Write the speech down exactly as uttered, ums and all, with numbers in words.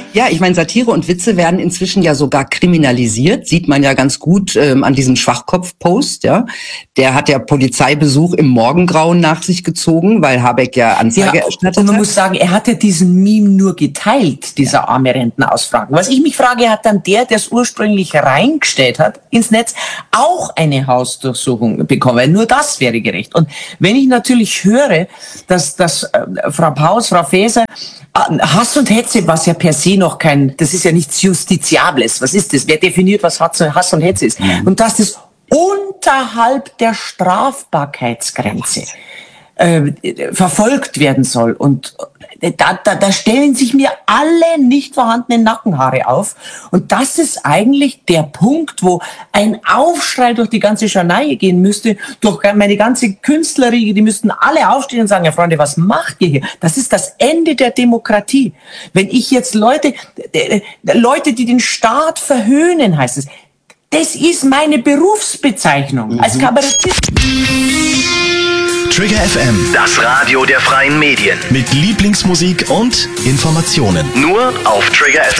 Ja, ich meine, Satire und Witze werden inzwischen ja sogar kriminalisiert. Sieht man ja ganz gut ähm, an diesem Schwachkopf-Post. Ja, der hat ja Polizeibesuch im Morgengrauen nach sich gezogen, weil Habeck ja Anzeige ja, erstattet und man hat. muss sagen, er hatte diesen Meme nur geteilt, dieser ja. arme Rentnerausfragen. Was ich mich frage, hat dann der, der es ursprünglich reingestellt hat ins Netz, auch eine Hausdurchsuchung bekommen? Nur das wäre gerecht. Und wenn ich natürlich höre, dass, dass äh, Frau Paus, Frau Faeser, Hass und Hetze, was ja per se noch kein, das ist ja nichts Justiziables. Was ist das? Wer definiert, was Hass und Hetze ist? Mhm. Und dass das unterhalb der Strafbarkeitsgrenze äh, verfolgt werden soll. Und da, da, da stellen sich mir alle nicht vorhandenen Nackenhaare auf. Und das ist eigentlich der Punkt, wo ein Aufschrei durch die ganze Scharneie gehen müsste, durch meine ganze Künstlerriege, die müssten alle aufstehen und sagen, ja Freunde, was macht ihr hier? Das ist das Ende der Demokratie. Wenn ich jetzt Leute, Leute, die den Staat verhöhnen, heißt es, das ist meine Berufsbezeichnung mhm. als Kabarettist. Trigger F M, das Radio der freien Medien. Mit Lieblingsmusik und Informationen. Nur auf Trigger F M.